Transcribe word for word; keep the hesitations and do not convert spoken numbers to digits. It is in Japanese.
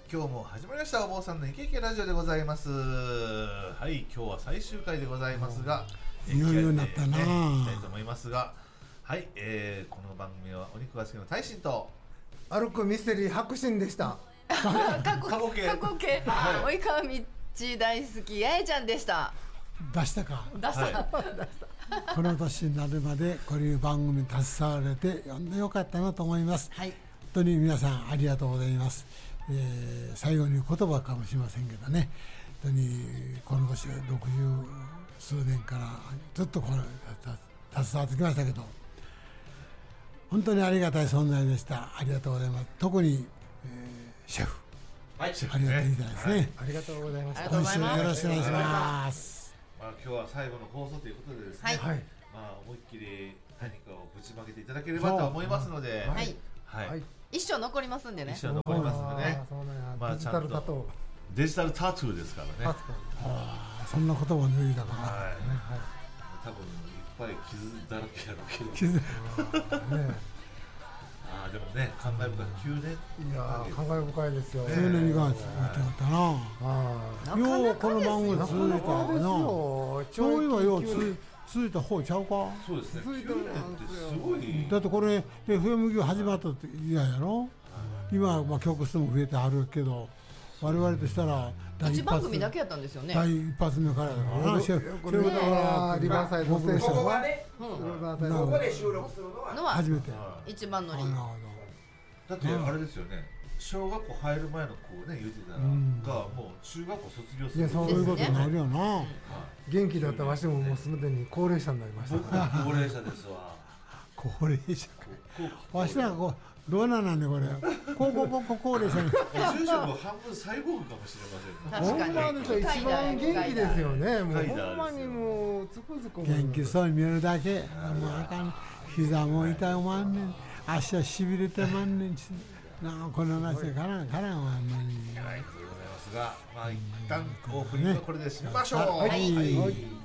今日も始まりましたお坊さんのイケイケラジオでございます。はい、今日は最終回でございますが、 いよいよになったな、 ね、いきたいと思いますが、はい、えー、この番組はお肉が好きの大臣と歩くミステリー白真でした。 過去形過去形、はい、及川みち大好き八重ちゃんでした。 出したか出した、 はい、この年になるまでこういう番組に携われて読んでよかったなと思います、はい、本当に皆さんありがとうございます、えー、最後に言葉かもしれませんけどね、本当にこの年ろくじゅう数年からずっとこれ携わってきましたけど、本当にありがたい存在でした。ありがとうございます。特に、えー、シェフ、はい、ありがとうございますね、はい、 ありがとうございます。 今週よろしくお願いします。 まあ、今日は最後の放送ということでですね、はい、まあ、思いっきり何かをぶちまけていただければと思いますので、 はい、はいはい、一生残りますんでね。 一生残りますんでね。 まあ、デジタルタトゥー、 デジタルタトゥーですからね。 あ、そんな言葉を抜いたかな、はい、はい、 多分いっぱい傷だらけやろうけど傷ねああ、でもね、感慨深いきゅうねん、 いや感慨深いですよ。 きゅうねんにかげつ見ておったな。あ、ようこの番組続いたな。そういえばよう続いた方ちゃうか。 そうですね、きゅうねんってすごい。 だってこれ エフエム 業始まったって嫌やろ。今まあ曲数も増えてあるけど、我々としたら第一番組だけやったんですよね。 第一発目からだからな。シェフ、 これはリバーサイドステーション、 ここがね、ここで収録するのは初めて。 一番乗り。 だってあれですよね、小学校入る前の子ね言ってたらがもう中学校卒業する。 いや、そういうことになるよな。 元気だったわしももうすでに高齢者になりました。 高齢者ですわ。 高齢者。わしなんかこうどうなんねこれ。高校高校高齢者に。 住所も半分サイボーグかもしれません。 確かに。一番元気ですよね。もうほんまにもうつくづく元気そうに見えるだけ。もうあかん。膝も痛まんねん。足はしびれてまんねん。なあ、この話でからんからんわ、あんまり。 はい、ということでございますが、まあ一旦オープニングはこれで締めましょう。 はい。